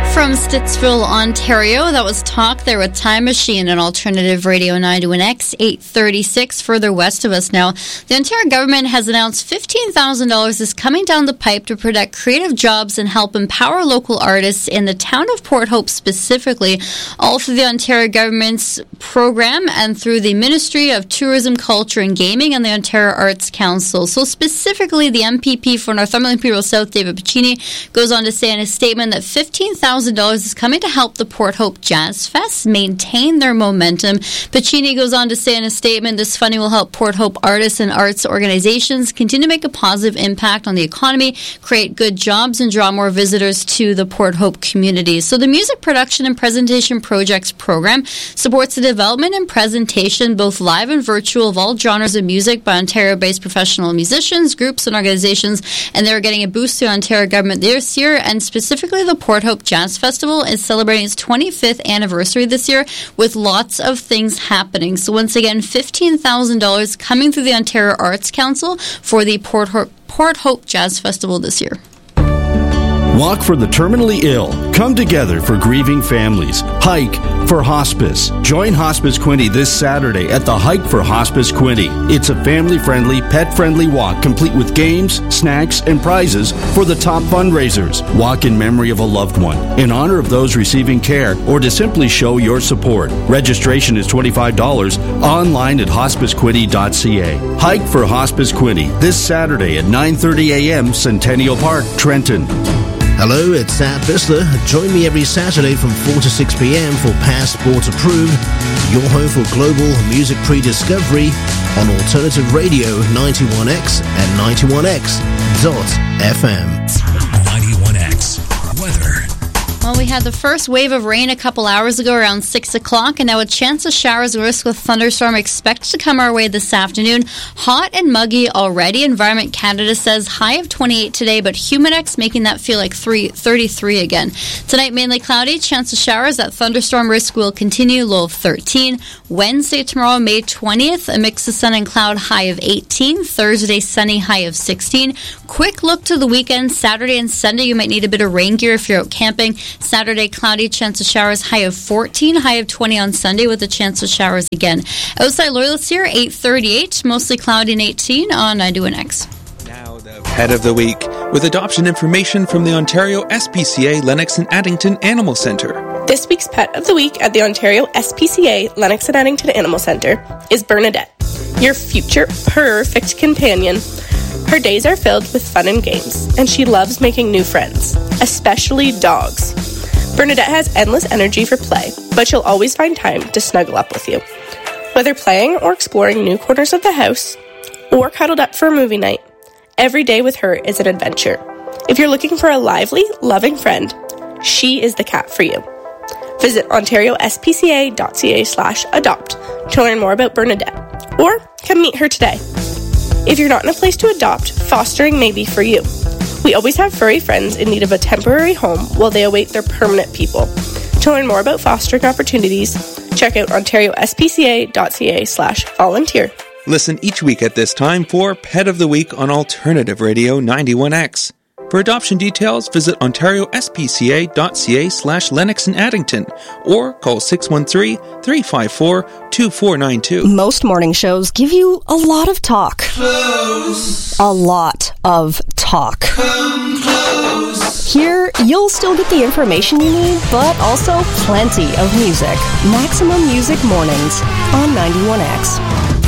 From Stittsville, Ontario, that was Talk there with Time Machine and Alternative Radio 91X, 836 further west of us now. The Ontario government has announced $15,000 is coming down the pipe to protect creative jobs and help empower local artists in the town of Port Hope specifically, all through the Ontario government's program and through the Ministry of Tourism, Culture and Gaming and the Ontario Arts Council. So specifically, the MPP for Northumberland Imperial South, David Piccini, goes on to say in a statement that $15,000 is coming to help the Port Hope Jazz Fest maintain their momentum. Piccini goes on to say in a statement, this funding will help Port Hope artists and arts organizations continue to make a positive impact on the economy, create good jobs, and draw more visitors to the Port Hope community. So the Music Production and Presentation Projects program supports the development and presentation, both live and virtual, of all genres of music by Ontario-based professional musicians, groups, and organizations, and they're getting a boost to the Ontario government this year, and specifically the Port Hope Jazz Festival is celebrating its 25th anniversary this year with lots of things happening. So once again, $15,000 coming through the Ontario Arts Council for the Port Hope Jazz Festival this year. Walk for the terminally ill. Come together for grieving families. Hike for Hospice. Join Hospice Quinte this Saturday at the Hike for Hospice Quinte. It's a family-friendly, pet-friendly walk complete with games, snacks, and prizes for the top fundraisers. Walk in memory of a loved one, in honor of those receiving care, or to simply show your support. Registration is $25 online at hospicequinte.ca. Hike for Hospice Quinte this Saturday at 9:30 a.m. Centennial Park, Trenton. Hello, it's Sam Bissler. Join me every Saturday from 4 to 6 p.m. for Passport Approved, your home for global music pre-discovery on Alternative Radio 91X and 91X.FM. 91X. Weather. Well, we had the first wave of rain a couple hours ago around 6 o'clock, and now a chance of showers and risk with thunderstorm expected to come our way this afternoon. Hot and muggy already. Environment Canada says high of 28 today, but Humidex making that feel like 33 again. Tonight, mainly cloudy, chance of showers. That thunderstorm risk will continue, low of 13. Wednesday, tomorrow, May 20th, a mix of sun and cloud, high of 18. Thursday, sunny, high of 16. Quick look to the weekend. Saturday and Sunday, you might need a bit of rain gear if you're out camping. Saturday, cloudy, chance of showers, high of 14, high of 20 on Sunday with a chance of showers again. Outside Loyalists here, 8:38, mostly cloudy and 18 on 91X. Now the Pet of the Week, with adoption information from the Ontario SPCA Lennox and Addington Animal Centre. This week's Pet of the Week at the Ontario SPCA Lennox and Addington Animal Centre is Bernadette, your future perfect companion. Her days are filled with fun and games, and she loves making new friends, especially dogs. Bernadette has endless energy for play, but she'll always find time to snuggle up with you. Whether playing or exploring new corners of the house, or cuddled up for a movie night, every day with her is an adventure. If you're looking for a lively, loving friend, she is the cat for you. Visit ontariospca.ca/adopt to learn more about Bernadette, or come meet her today. If you're not in a place to adopt, fostering may be for you. We always have furry friends in need of a temporary home while they await their permanent people. To learn more about fostering opportunities, check out ontariospca.ca/volunteer. Listen each week at this time for Pet of the Week on Alternative Radio 91X. For adoption details, visit ontariospca.ca/Lennox and Addington or call 613-354-2492. Most morning shows give you a lot of talk. Close. A lot of talk. Come close. Here, you'll still get the information you need, but also plenty of music. Maximum Music Mornings on 91X.